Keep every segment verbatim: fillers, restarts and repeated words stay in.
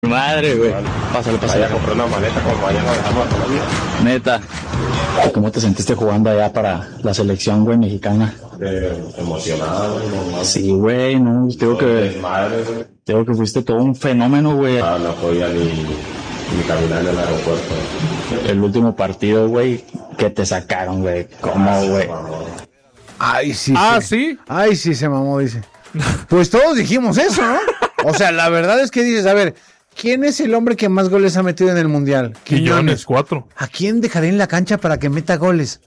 Madre, güey. Pásale, pásale. Vaya a comprar una maleta como vaya a dejamos a Colombia. Neta. ¿Cómo te sentiste jugando allá para la selección, güey, mexicana? Eh, emocionado, güey. No, sí, güey, no. Tengo que... Madre, güey. Tengo que fuiste todo un fenómeno, güey. Ah, no podía ni, ni caminar en el aeropuerto. El último partido, güey, que te sacaron, güey. ¿Cómo, güey? Ay, sí. Ah, sí. ¿sí? Ay, sí, se mamó, dice. Pues todos dijimos eso, ¿no? O sea, la verdad es que dices, a ver, ¿quién es el hombre que más goles ha metido en el Mundial? Quiñones, cuatro. ¿A quién dejaré en la cancha para que meta goles?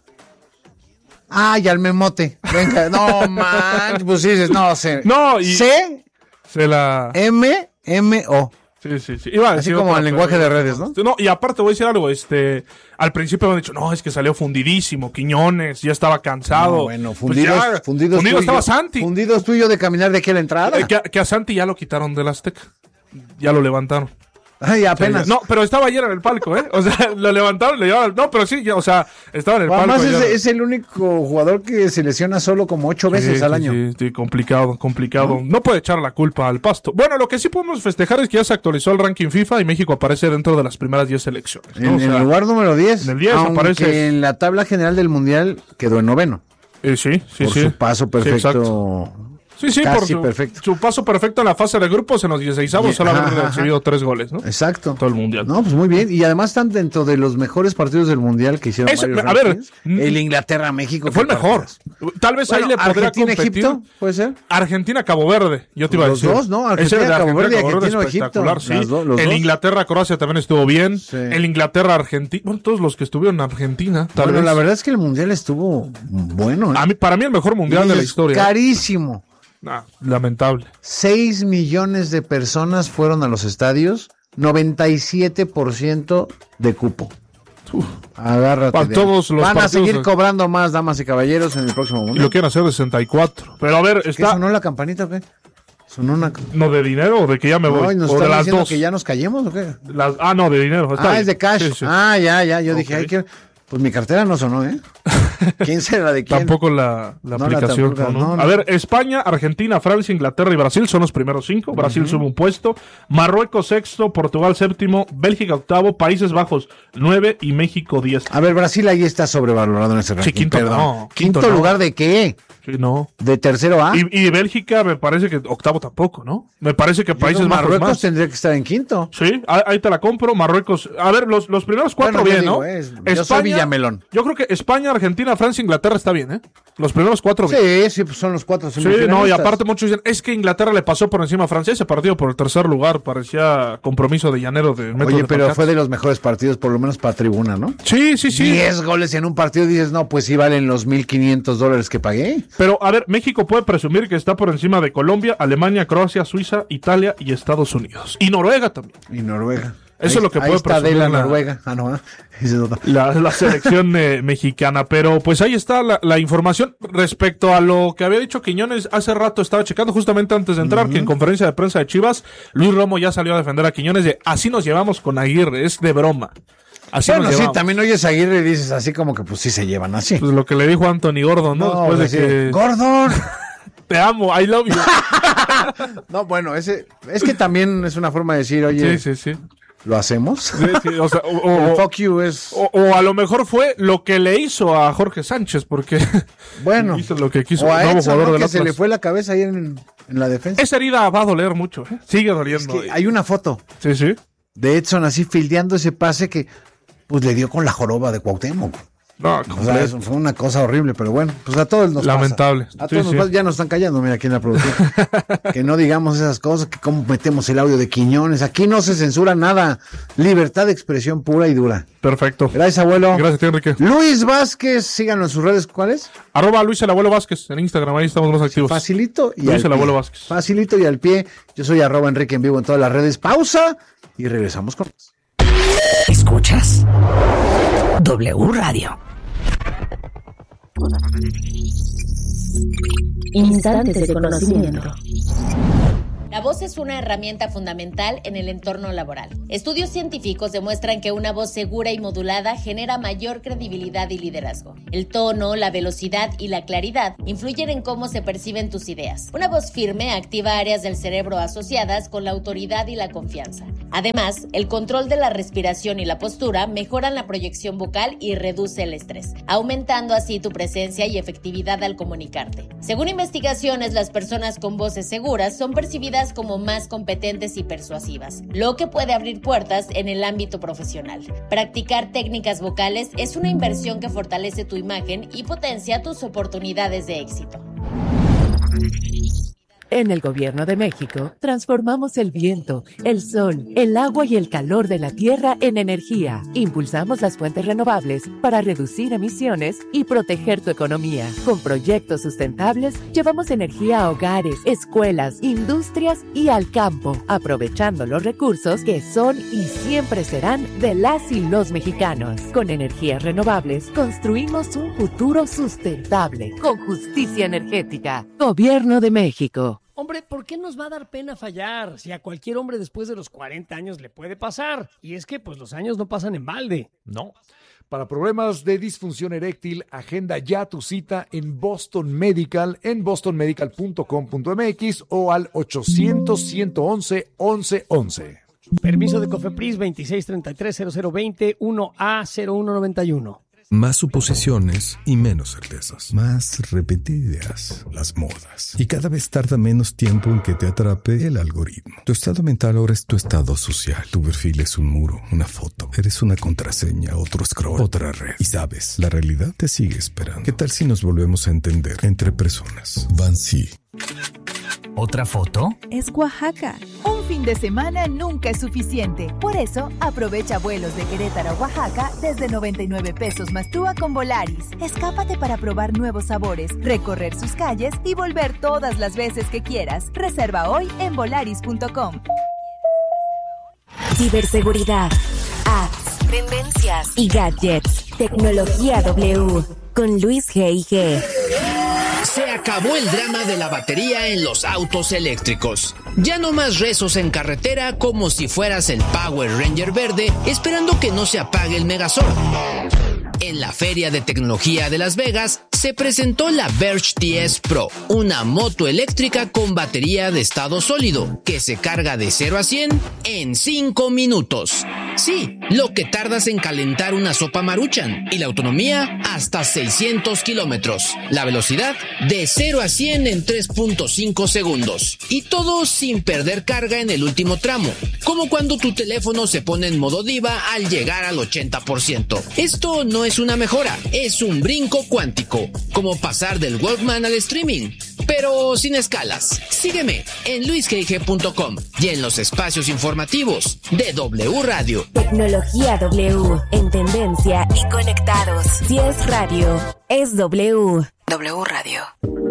Ay, al Memote. Venga, no, man. Pues sí dices, no, sé. No, y... C, Se la... M, M, O. Sí, sí, sí. Iba a Así decir como otra, el lenguaje pero... de redes, ¿no? No, y aparte voy a decir algo, este, al principio me han dicho, no, es que salió fundidísimo, Quiñones, ya estaba cansado. No, bueno, fundidos, pues ya, fundidos, fundido tuyo, estaba Santi. Fundidos tuyo de caminar de aquí a la entrada. Eh, que, que a Santi ya lo quitaron del Azteca, ya lo levantaron. Ay, apenas. No, pero estaba ayer en el palco, ¿eh? O sea, lo levantaron, le llevaron. No, pero sí, ya, o sea, estaba en el Además palco. es, es el único jugador que se lesiona solo como ocho veces sí, al sí, año. Sí, sí, complicado, complicado. ¿No? no puede echar la culpa al Pasto. Bueno, lo que sí podemos festejar es que ya se actualizó el ranking FIFA y México aparece dentro de las primeras diez selecciones, ¿no? En, O sea, en el lugar número diez. en el diez aunque aparece. en la tabla general del Mundial quedó en noveno. Eh, sí, sí, por sí. su paso perfecto. Sí, sí, Casi por su, perfecto. su paso perfecto en la fase de grupos en los dieciseisavos, solo haber recibido tres goles, ¿no? Exacto. Todo el mundial. No, pues muy bien. Y además están dentro de los mejores partidos del mundial que hicieron. Eso, varios a ver, rankings. mm, el Inglaterra-México. Fue el mejor. Tal vez Bueno, ahí le podría competir. Argentina-Egipto, ¿puede ser? Argentina-Cabo Verde, yo te iba a Los decir. dos, ¿no? Ese de Argentina-Cabo Verde y Argentina-Cabo Verde Argentino-Egipto. espectacular, sí. Las do- los el dos. Inglaterra-Croacia también estuvo bien. Sí. El Inglaterra-Argentina. Bueno, todos los que estuvieron en Argentina, tal Bueno, vez. la verdad es que el mundial estuvo bueno. ¿eh? A mí, para mí el mejor mundial Y de la es historia. Carísimo. Ah, lamentable. Seis millones de personas fueron a los estadios, noventa y siete por ciento de cupo. Uf. Agárrate. Para de- todos los Van a partidos seguir de- cobrando más, damas y caballeros, en el próximo Y mundial. lo quieren hacer de sesenta y cuatro. Pero a ver, ¿Qué está. sonó la campanita o qué? Sonó una... ¿No de dinero o de que ya me voy? Ay, ¿nos o de están las diciendo dos. que ya nos callemos o qué? Las- ah, no, de dinero. Está Ah, bien. es de cash. Sí, sí. Ah, ya, ya. Yo dije, Ok. ay, ¿qué? Pues mi cartera no sonó, ¿eh? ¿Quién será de quién? Tampoco la, la No, la aplicación. tampoco, ¿no? no, no. A ver, España, Argentina, Francia, Inglaterra y Brasil son los primeros cinco. Brasil sube un puesto. Marruecos sexto, Portugal séptimo, Bélgica octavo, Países Bajos nueve y México diez. A ver, Brasil ahí está sobrevalorado en ese ranking. Sí, quinto perdón. no, ¿Quinto, quinto no. lugar de qué? Sí, no. ¿De tercero A? Y, y Bélgica me parece que octavo tampoco, ¿no? Me parece que Yo Países creo Bajos Marruecos más. tendría que estar en quinto. Sí, ahí ahí te la compro. Marruecos. A ver, los, los primeros cuatro Bueno, yo bien, digo, ¿no? es- yo soy Villamelón. Yo creo que España, Argentina, Francia, Inglaterra está bien, ¿eh? Los primeros cuatro bien. Sí, sí, pues son los cuatro Sí, semifinalistas. no, y aparte muchos dicen, es que Inglaterra le pasó por encima a Francia ese partido por el tercer lugar, parecía compromiso de llanero de metro Oye, de pero Pacax. fue de los mejores partidos, por lo menos para tribuna, ¿no? Sí, sí, sí. Diez goles en un partido, dices, no, pues sí valen los mil quinientos dólares que pagué. Pero, a ver, México puede presumir que está por encima de Colombia, Alemania, Croacia, Suiza, Italia y Estados Unidos. Y Noruega también. Y Noruega. Eso Ahí- es lo que ahí puede está de presumir la la- Noruega. Ah, no, ¿eh? Ese es otro. La, la selección eh, mexicana. Pero pues ahí está la, la información respecto a lo que había dicho Quiñones. Hace rato estaba checando justamente antes de entrar que en conferencia de prensa de Chivas, Luis Romo ya salió a defender a Quiñones de así nos llevamos con Aguirre, es de broma. Así Bueno, nos sí, llevamos. también oyes a Aguirre y dices así como que pues sí se llevan así. Pues lo que le dijo Anthony Gordon, ¿no? No, Después de decir, que Gordon. te amo, I love you. No, bueno, ese es que también es una forma de decir, oye, Sí, sí, sí. ¿lo hacemos? Sí, sí, o, sea, o, El o- fuck you es... o- o a lo mejor fue lo que le hizo a Jorge Sánchez, porque Bueno, hizo lo que quiso o a el nuevo Edson, jugador ¿no? del que se Atlas. le fue la cabeza ahí en, en la defensa. Esa herida va a doler mucho, ¿eh? Sigue Es doliendo. que hay una foto Sí, sí. de Edson así fildeando ese pase que pues le dio con la joroba de Cuauhtémoc. No, O sea, completo. eso fue una cosa horrible, pero bueno, pues a todos nos Lamentable. pasa. A Sí, todos sí. nos pasa. Ya nos están callando, mira, aquí en la producción. Que no digamos esas cosas, que cómo metemos el audio de Quiñones. Aquí no se censura nada. Libertad de expresión pura y dura. Perfecto. Gracias, abuelo. Gracias, tío Enrique. Luis Vázquez, síganlo en sus redes, ¿cuáles? Arroba Luis el Abuelo Vázquez en Instagram, ahí estamos más activos. Facilito y Luis al el pie. Abuelo Vázquez. Facilito y al pie. Yo soy arroba Enrique en vivo en todas las redes. Pausa y regresamos con más. Escuchas W Radio. Instantes de conocimiento. La voz es una herramienta fundamental en el entorno laboral. Estudios científicos demuestran que una voz segura y modulada genera mayor credibilidad y liderazgo. El tono, la velocidad y la claridad influyen en cómo se perciben tus ideas. Una voz firme activa áreas del cerebro asociadas con la autoridad y la confianza. Además, el control de la respiración y la postura mejoran la proyección vocal y reduce el estrés, aumentando así tu presencia y efectividad al comunicarte. Según investigaciones, las personas con voces seguras son percibidas como más competentes y persuasivas, lo que puede abrir puertas en el ámbito profesional. Practicar técnicas vocales es una inversión que fortalece tu imagen y potencia tus oportunidades de éxito. En el Gobierno de México, transformamos el viento, el sol, el agua y el calor de la tierra en energía. Impulsamos las fuentes renovables para reducir emisiones y proteger tu economía. Con proyectos sustentables, llevamos energía a hogares, escuelas, industrias y al campo, aprovechando los recursos que son y siempre serán de las y los mexicanos. Con energías renovables, construimos un futuro sustentable, con justicia energética. Gobierno de México. Hombre, ¿por qué nos va a dar pena fallar? Si a cualquier hombre después de los cuarenta años le puede pasar. Y es que, pues, los años no pasan en balde. No. Para problemas de disfunción eréctil, agenda ya tu cita en Boston Medical, en boston medical punto com punto m x o al ochocientos, ciento once, once once. Permiso de COFEPRIS veintiséis treinta y tres cero cero veinte uno A cero uno noventa y uno. Más suposiciones y menos certezas. Más repetidas las modas. Y cada vez tarda menos tiempo en que te atrape el algoritmo. Tu estado mental ahora es tu estado social. Tu perfil es un muro, una foto. Eres una contraseña, otro scroll, otra red. Y sabes, la realidad te sigue esperando. ¿Qué tal si nos volvemos a entender entre personas? Bansi. ¿Otra foto? Es Oaxaca. Un fin de semana nunca es suficiente. Por eso, aprovecha vuelos de Querétaro a Oaxaca desde noventa y nueve pesos más T U A con Volaris. Escápate para probar nuevos sabores, recorrer sus calles y volver todas las veces que quieras. Reserva hoy en volaris punto com. Ciberseguridad, apps, tendencias y gadgets. Tecnología W con Luis G I G. Se acabó el drama de la batería en los autos eléctricos. Ya no más rezos en carretera como si fueras el Power Ranger verde esperando que no se apague el Megazord. En la Feria de Tecnología de Las Vegas se presentó la Verge T S Pro, una moto eléctrica con batería de estado sólido que se carga de cero a cien en cinco minutos. Sí, lo que tardas en calentar una sopa Maruchan, y la autonomía hasta seiscientos kilómetros. La velocidad de cero a cien en tres punto cinco segundos. Y todo sin perder carga en el último tramo, como cuando tu teléfono se pone en modo diva al llegar al ochenta por ciento. Esto no es una mejora, es un brinco cuántico, como pasar del Walkman al streaming, pero sin escalas. Sígueme en luis g i g punto com y en los espacios informativos de W Radio. Tecnología W, en tendencia y conectados. Si es radio, es W. W Radio.